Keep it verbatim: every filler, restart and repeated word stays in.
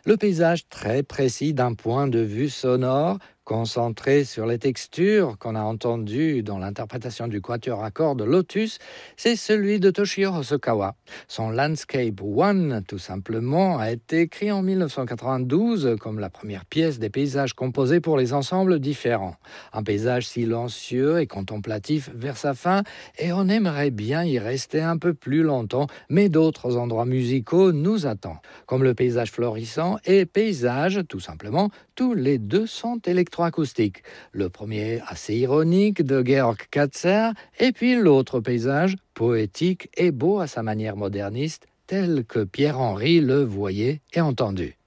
Le paysage très précis d'un point de vue sonore, concentré sur les textures qu'on a entendues dans l'interprétation du quatuor à cordes Lotus, c'est celui de Toshio Hosokawa. Son Landscape One, tout simplement, a été écrit en dix-neuf cent quatre-vingt-douze comme la première pièce des paysages composés pour les ensembles différents. Un paysage silencieux et contemplatif vers sa fin, et on aimerait bien y rester un peu plus longtemps, mais d'autres endroits musicaux nous attendent, comme le paysage florissant et paysage, tout simplement. Tous les deux sont électroacoustiques. Le premier assez ironique de Georg Katzer, et puis l'autre paysage poétique et beau à sa manière moderniste, tel que Pierre-Henri le voyait et entendu.